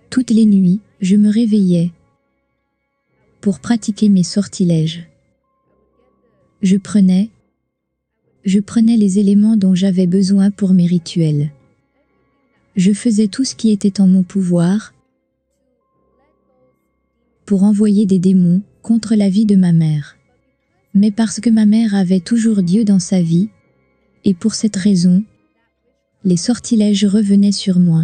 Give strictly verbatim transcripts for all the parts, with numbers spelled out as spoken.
Toutes les nuits, je me réveillais pour pratiquer mes sortilèges. Je prenais, je prenais les éléments dont j'avais besoin pour mes rituels. Je faisais tout ce qui était en mon pouvoir pour envoyer des démons contre la vie de ma mère. Mais parce que ma mère avait toujours Dieu dans sa vie, et pour cette raison, les sortilèges revenaient sur moi.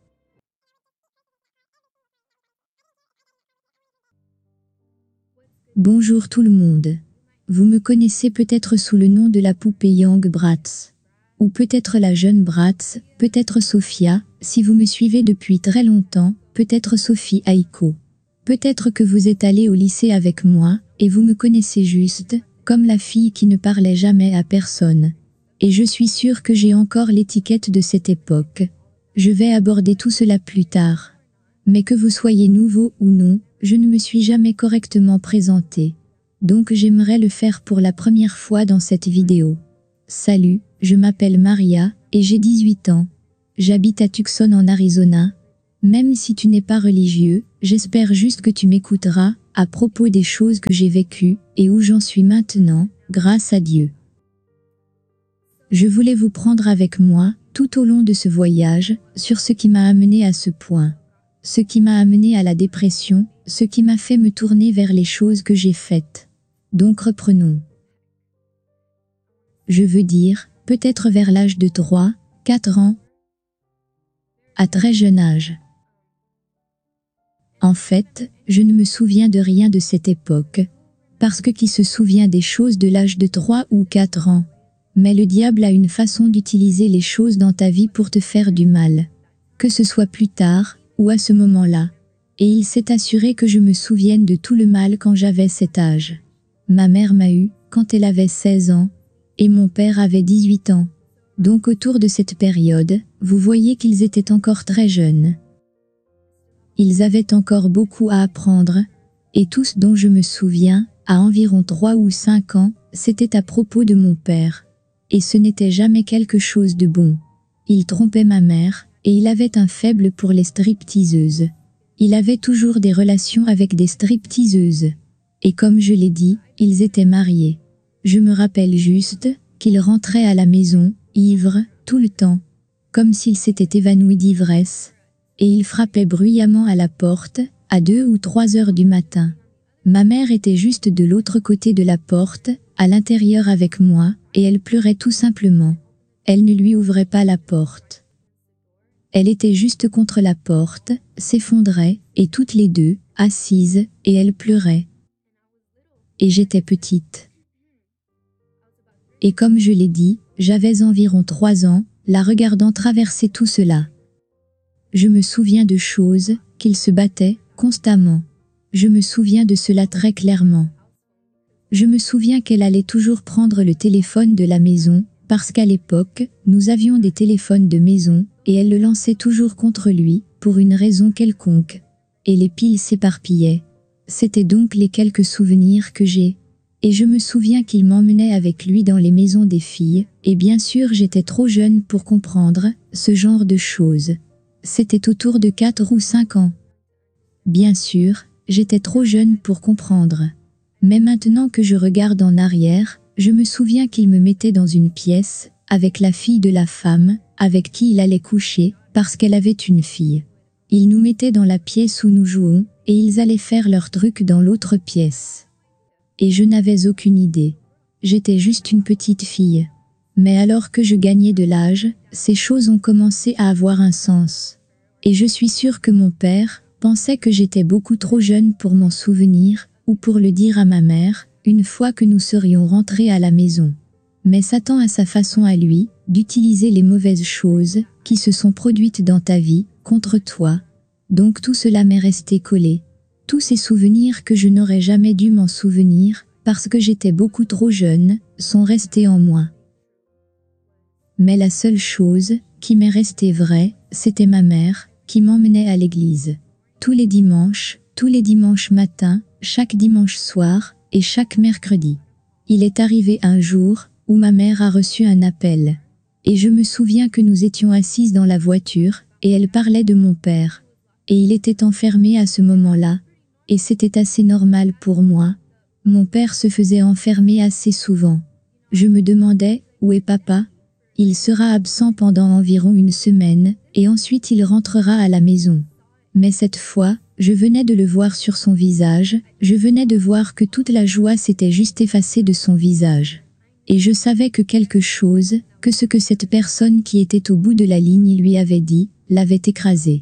Bonjour tout le monde. Vous me connaissez peut-être sous le nom de la poupée Young Bratz. Ou peut-être la jeune Bratz, peut-être Sophia, si vous me suivez depuis très longtemps, peut-être Sophie Aiko. Peut-être que vous êtes allé au lycée avec moi, et vous me connaissez juste, comme la fille qui ne parlait jamais à personne. Et je suis sûre que j'ai encore l'étiquette de cette époque. Je vais aborder tout cela plus tard. Mais que vous soyez nouveau ou non, je ne me suis jamais correctement présenté. Donc j'aimerais le faire pour la première fois dans cette vidéo. Salut, je m'appelle Maria, et j'ai dix-huit ans. J'habite à Tucson en Arizona. Même si tu n'es pas religieux, j'espère juste que tu m'écouteras, à propos des choses que j'ai vécues, et où j'en suis maintenant, grâce à Dieu. Je voulais vous prendre avec moi, tout au long de ce voyage, sur ce qui m'a amené à ce point. Ce qui m'a amené à la dépression, ce qui m'a fait me tourner vers les choses que j'ai faites. Donc reprenons. Je veux dire, peut-être vers l'âge de trois, quatre ans, à très jeune âge. En fait, je ne me souviens de rien de cette époque, parce que qui se souvient des choses de l'âge de trois ou quatre ans? Mais le diable a une façon d'utiliser les choses dans ta vie pour te faire du mal. Que ce soit plus tard, ou à ce moment-là. Et il s'est assuré que je me souvienne de tout le mal quand j'avais cet âge. Ma mère m'a eu, quand elle avait seize ans, et mon père avait dix-huit ans. Donc autour de cette période, vous voyez qu'ils étaient encore très jeunes. Ils avaient encore beaucoup à apprendre, et tout ce dont je me souviens, à environ trois ou cinq ans, c'était à propos de mon père. Et ce n'était jamais quelque chose de bon. Il trompait ma mère, et il avait un faible pour les stripteaseuses. Il avait toujours des relations avec des stripteaseuses. Et comme je l'ai dit, ils étaient mariés. Je me rappelle juste qu'il rentrait à la maison, ivre, tout le temps, comme s'il s'était évanoui d'ivresse, et il frappait bruyamment à la porte, à deux ou trois heures du matin. Ma mère était juste de l'autre côté de la porte, à l'intérieur avec moi, et elle pleurait tout simplement. Elle ne lui ouvrait pas la porte. Elle était juste contre la porte, s'effondrait, et toutes les deux, assises, et elle pleurait. Et j'étais petite. Et comme je l'ai dit, j'avais environ trois ans, la regardant traverser tout cela. Je me souviens de choses, qu'ils se battaient, constamment. Je me souviens de cela très clairement. Je me souviens qu'elle allait toujours prendre le téléphone de la maison, parce qu'à l'époque, nous avions des téléphones de maison, et elle le lançait toujours contre lui, pour une raison quelconque. Et les piles s'éparpillaient. C'étaient donc les quelques souvenirs que j'ai. Et je me souviens qu'il m'emmenait avec lui dans les maisons des filles, et bien sûr j'étais trop jeune pour comprendre ce genre de choses. C'était autour de quatre ou cinq ans. Bien sûr, j'étais trop jeune pour comprendre. Mais maintenant que je regarde en arrière, je me souviens qu'il me mettait dans une pièce, avec la fille de la femme, avec qui il allait coucher, parce qu'elle avait une fille. Il nous mettait dans la pièce où nous jouons, et ils allaient faire leurs trucs dans l'autre pièce. Et je n'avais aucune idée. J'étais juste une petite fille. Mais alors que je gagnais de l'âge, ces choses ont commencé à avoir un sens. Et je suis sûre que mon père pensait que j'étais beaucoup trop jeune pour m'en souvenir, ou pour le dire à ma mère, une fois que nous serions rentrés à la maison. Mais Satan a sa façon à lui, d'utiliser les mauvaises choses, qui se sont produites dans ta vie, contre toi. Donc tout cela m'est resté collé. Tous ces souvenirs que je n'aurais jamais dû m'en souvenir, parce que j'étais beaucoup trop jeune, sont restés en moi. Mais la seule chose, qui m'est restée vraie, c'était ma mère, qui m'emmenait à l'église. Tous les dimanches, tous les dimanches matins, chaque dimanche soir, et chaque mercredi. Il est arrivé un jour, où ma mère a reçu un appel. Et je me souviens que nous étions assises dans la voiture, et elle parlait de mon père. Et il était enfermé à ce moment-là. Et c'était assez normal pour moi. Mon père se faisait enfermer assez souvent. Je me demandais, où est papa? Il sera absent pendant environ une semaine, et ensuite il rentrera à la maison. Mais cette fois, je venais de le voir sur son visage, je venais de voir que toute la joie s'était juste effacée de son visage. Et je savais que quelque chose, que ce que cette personne qui était au bout de la ligne lui avait dit, l'avait écrasé.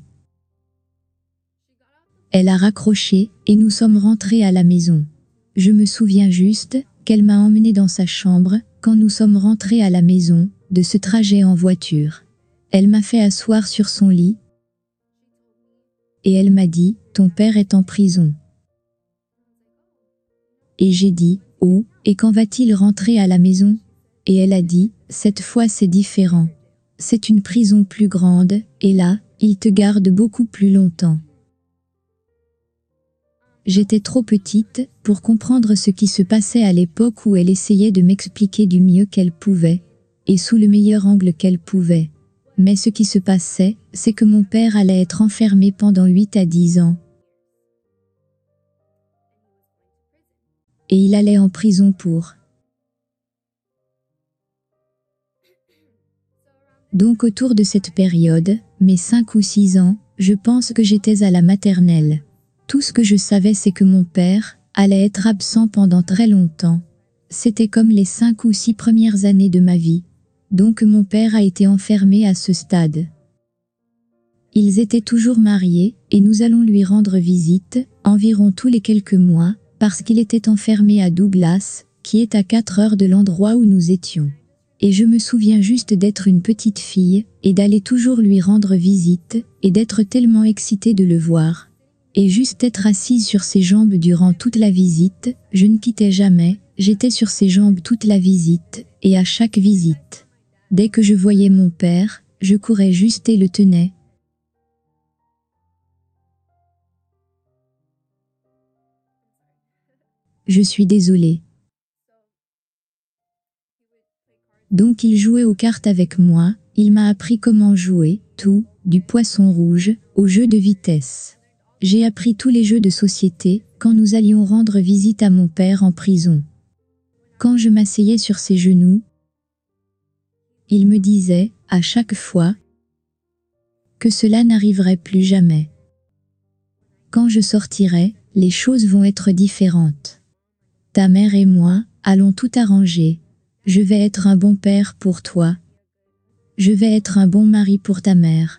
Elle a raccroché, et nous sommes rentrés à la maison. Je me souviens juste qu'elle m'a emmené dans sa chambre, quand nous sommes rentrés à la maison, de ce trajet en voiture. Elle m'a fait asseoir sur son lit, et elle m'a dit, « Ton père est en prison. » Et j'ai dit, « Oh, et quand va-t-il rentrer à la maison ?» Et elle a dit, « Cette fois c'est différent. C'est une prison plus grande, et là, il te garde beaucoup plus longtemps. » J'étais trop petite pour comprendre ce qui se passait à l'époque où elle essayait de m'expliquer du mieux qu'elle pouvait, et sous le meilleur angle qu'elle pouvait. Mais ce qui se passait, c'est que mon père allait être enfermé pendant huit à dix ans. Et il allait en prison pour. Donc autour de cette période, mes cinq ou six ans, je pense que j'étais à la maternelle. Tout ce que je savais c'est que mon père allait être absent pendant très longtemps. C'était comme les cinq ou six premières années de ma vie. Donc mon père a été enfermé à ce stade. Ils étaient toujours mariés, et nous allons lui rendre visite, environ tous les quelques mois, parce qu'il était enfermé à Douglas, qui est à quatre heures de l'endroit où nous étions. Et je me souviens juste d'être une petite fille, et d'aller toujours lui rendre visite, et d'être tellement excitée de le voir. Et juste être assise sur ses jambes durant toute la visite, je ne quittais jamais, j'étais sur ses jambes toute la visite, et à chaque visite. Dès que je voyais mon père, je courais juste et le tenais. Je suis désolée. Donc il jouait aux cartes avec moi, il m'a appris comment jouer, tout, du poisson rouge, aux jeux de vitesse. J'ai appris tous les jeux de société, quand nous allions rendre visite à mon père en prison. Quand je m'asseyais sur ses genoux, il me disait, à chaque fois, que cela n'arriverait plus jamais. Quand je sortirai, les choses vont être différentes. Ta mère et moi, allons tout arranger. Je vais être un bon père pour toi. Je vais être un bon mari pour ta mère.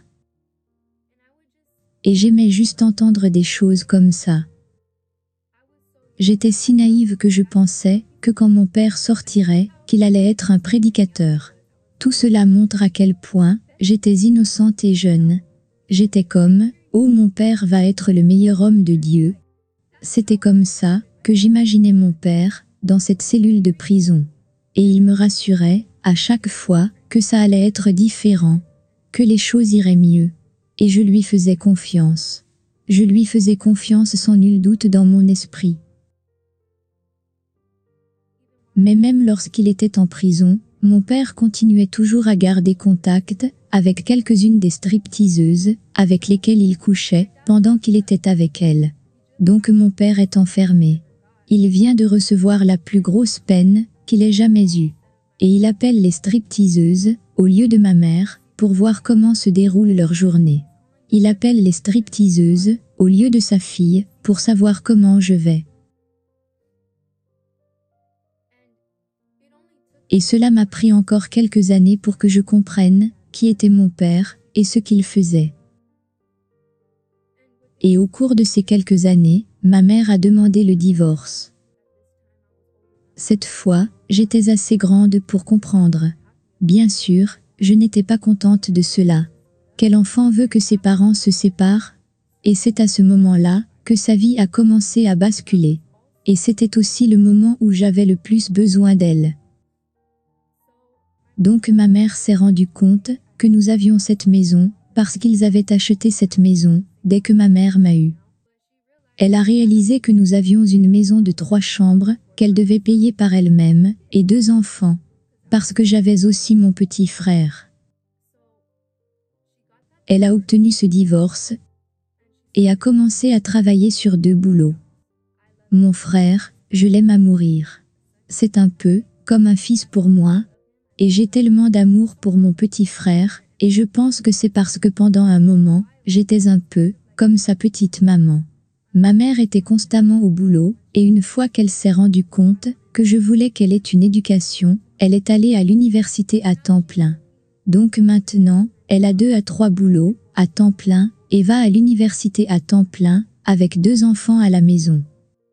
Et j'aimais juste entendre des choses comme ça. J'étais si naïve que je pensais que quand mon père sortirait, qu'il allait être un prédicateur. Tout cela montre à quel point j'étais innocente et jeune. J'étais comme, oh mon père va être le meilleur homme de Dieu. C'était comme ça que j'imaginais mon père, dans cette cellule de prison. Et il me rassurait, à chaque fois, que ça allait être différent, que les choses iraient mieux. Et je lui faisais confiance. Je lui faisais confiance sans nul doute dans mon esprit. Mais même lorsqu'il était en prison, mon père continuait toujours à garder contact avec quelques-unes des stripteaseuses avec lesquelles il couchait pendant qu'il était avec elles. Donc mon père est enfermé. Il vient de recevoir la plus grosse peine qu'il ait jamais eue. Et il appelle les stripteaseuses, au lieu de ma mère, pour voir comment se déroule leur journée. Il appelle les stripteaseuses, au lieu de sa fille, pour savoir comment je vais. Et cela m'a pris encore quelques années pour que je comprenne qui était mon père et ce qu'il faisait. Et au cours de ces quelques années, ma mère a demandé le divorce. Cette fois, j'étais assez grande pour comprendre. Bien sûr, je n'étais pas contente de cela. Quel enfant veut que ses parents se séparent? Et c'est à ce moment-là que sa vie a commencé à basculer. Et c'était aussi le moment où j'avais le plus besoin d'elle. Donc ma mère s'est rendue compte que nous avions cette maison, parce qu'ils avaient acheté cette maison, dès que ma mère m'a eu. Elle a réalisé que nous avions une maison de trois chambres, qu'elle devait payer par elle-même, et deux enfants, parce que j'avais aussi mon petit frère. Elle a obtenu ce divorce, et a commencé à travailler sur deux boulots. Mon frère, je l'aime à mourir. C'est un peu comme un fils pour moi, et j'ai tellement d'amour pour mon petit frère, et je pense que c'est parce que pendant un moment, j'étais un peu comme sa petite maman. Ma mère était constamment au boulot, et une fois qu'elle s'est rendue compte que je voulais qu'elle ait une éducation, elle est allée à l'université à temps plein. Donc maintenant, elle a deux à trois boulots à temps plein et va à l'université à temps plein avec deux enfants à la maison.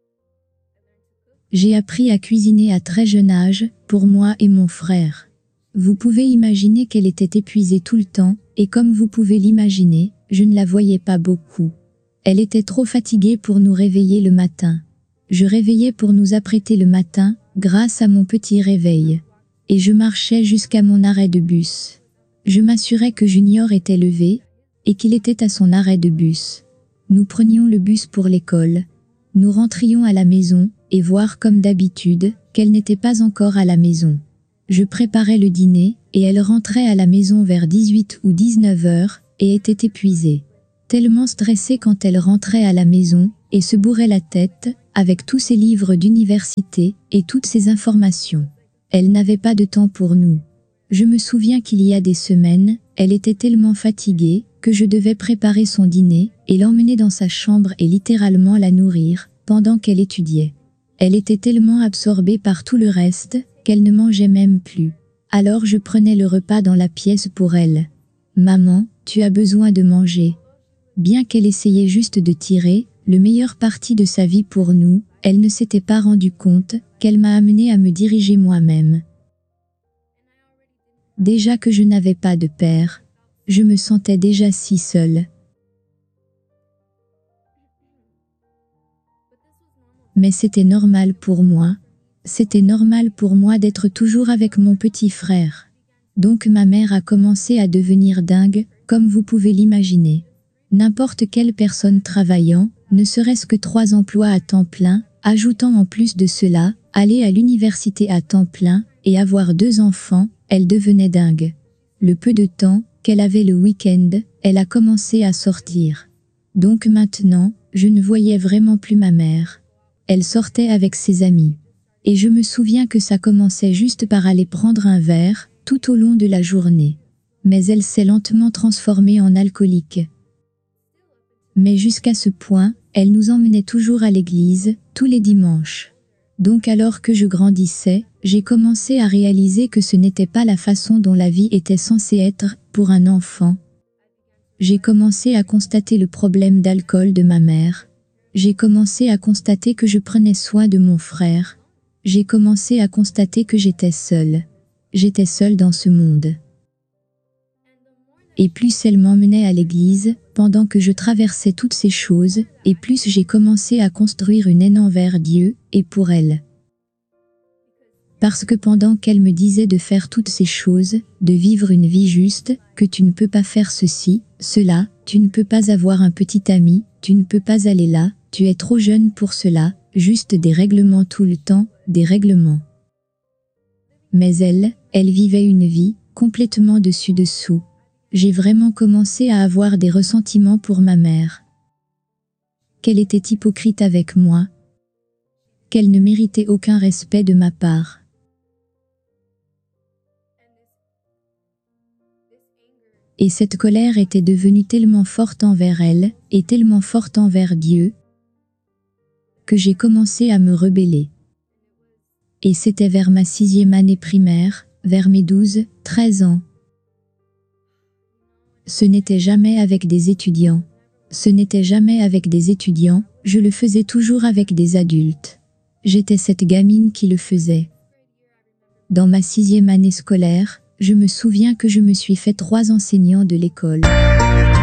J'ai appris à cuisiner à très jeune âge pour moi et mon frère. Vous pouvez imaginer qu'elle était épuisée tout le temps, et comme vous pouvez l'imaginer, je ne la voyais pas beaucoup. Elle était trop fatiguée pour nous réveiller le matin. Je réveillais pour nous apprêter le matin, grâce à mon petit réveil. Et je marchais jusqu'à mon arrêt de bus. Je m'assurais que Junior était levé, et qu'il était à son arrêt de bus. Nous prenions le bus pour l'école. Nous rentrions à la maison, et voir comme d'habitude, qu'elle n'était pas encore à la maison. Je préparais le dîner, et elle rentrait à la maison vers dix-huit ou dix-neuf heures, et était épuisée. Tellement stressée quand elle rentrait à la maison, et se bourrait la tête, avec tous ses livres d'université, et toutes ses informations. Elle n'avait pas de temps pour nous. Je me souviens qu'il y a des semaines, elle était tellement fatiguée, que je devais préparer son dîner, et l'emmener dans sa chambre et littéralement la nourrir, pendant qu'elle étudiait. Elle était tellement absorbée par tout le reste, qu'elle ne mangeait même plus. Alors je prenais le repas dans la pièce pour elle. « Maman, tu as besoin de manger. » Bien qu'elle essayait juste de tirer le meilleur parti de sa vie pour nous, elle ne s'était pas rendue compte qu'elle m'a amené à me diriger moi-même. Déjà que je n'avais pas de père, je me sentais déjà si seule. Mais c'était normal pour moi. C'était normal pour moi d'être toujours avec mon petit frère. Donc ma mère a commencé à devenir dingue, comme vous pouvez l'imaginer. N'importe quelle personne travaillant, ne serait-ce que trois emplois à temps plein, ajoutant en plus de cela, aller à l'université à temps plein, et avoir deux enfants, elle devenait dingue. Le peu de temps qu'elle avait le week-end, elle a commencé à sortir. Donc maintenant, je ne voyais vraiment plus ma mère. Elle sortait avec ses amis. Et je me souviens que ça commençait juste par aller prendre un verre, tout au long de la journée. Mais elle s'est lentement transformée en alcoolique. Mais jusqu'à ce point, elle nous emmenait toujours à l'église, tous les dimanches. Donc alors que je grandissais, j'ai commencé à réaliser que ce n'était pas la façon dont la vie était censée être pour un enfant. J'ai commencé à constater le problème d'alcool de ma mère. J'ai commencé à constater que je prenais soin de mon frère. J'ai commencé à constater que j'étais seule. J'étais seule dans ce monde. Et plus elle m'emmenait à l'église, pendant que je traversais toutes ces choses, et plus j'ai commencé à construire une haine envers Dieu, et pour elle. Parce que pendant qu'elle me disait de faire toutes ces choses, de vivre une vie juste, que tu ne peux pas faire ceci, cela, tu ne peux pas avoir un petit ami, tu ne peux pas aller là, tu es trop jeune pour cela, juste des règlements tout le temps, des règlements. Mais elle, elle vivait une vie, complètement dessus-dessous. J'ai vraiment commencé à avoir des ressentiments pour ma mère. Qu'elle était hypocrite avec moi. Qu'elle ne méritait aucun respect de ma part. Et cette colère était devenue tellement forte envers elle, et tellement forte envers Dieu, que j'ai commencé à me rebeller. Et c'était vers ma sixième année primaire, vers mes douze, treize ans. Ce n'était jamais avec des étudiants. Ce n'était jamais avec des étudiants, je le faisais toujours avec des adultes. J'étais cette gamine qui le faisait. Dans ma sixième année scolaire, je me souviens que je me suis fait trois enseignants de l'école.